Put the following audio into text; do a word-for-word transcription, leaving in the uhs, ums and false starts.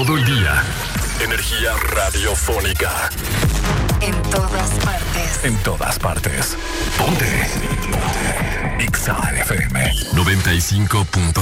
todo el día. Energía radiofónica. En todas partes. En todas partes. Ponte. Ponte. X A F M noventa y cinco punto